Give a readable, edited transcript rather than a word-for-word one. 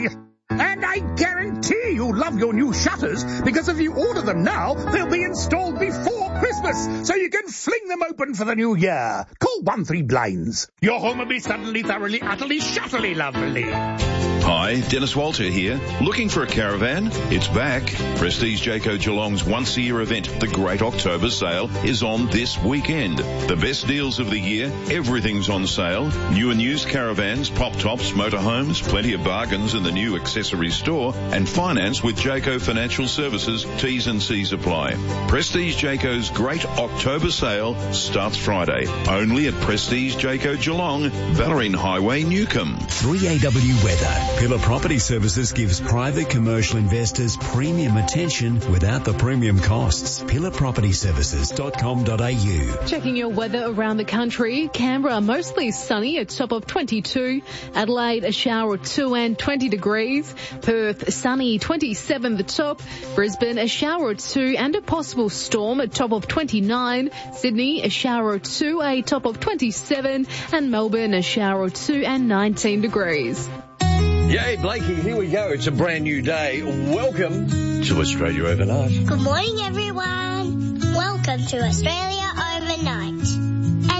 And I guarantee you'll love your new shutters, because if you order them now, they'll be installed before Christmas, so you can fling them open for the new year. Call 13Blinds. Your home will be suddenly, thoroughly, utterly, shutterly lovely. Hi, Dennis Walter here. Looking for a caravan? It's back. Prestige Jayco Geelong's once-a-year event, the Great October Sale, is on this weekend. The best deals of the year, everything's on sale. New and used caravans, pop-tops, motorhomes, plenty of bargains in the new accessories store, and finance with Jayco Financial Services. T's and C's apply. Prestige Jayco's Great October Sale starts Friday, only at Prestige Jayco Geelong, Ballerine Highway, Newcombe. 3AW Weather. Pillar Property Services gives private commercial investors premium attention without the premium costs. pillarpropertyservices.com.au. Checking your weather around the country. Canberra, mostly sunny, a top of 22. Adelaide, a shower or 2 and 20 degrees. Perth, sunny, 27 the top. Brisbane, a shower or 2 and a possible storm, a top of 29. Sydney, a shower or 2, a top of 27. And Melbourne, a shower or 2 and 19 degrees. Yay, Blakey, here we go. It's a brand new day. Welcome to Australia Overnight. Good morning, everyone. Welcome to Australia Overnight.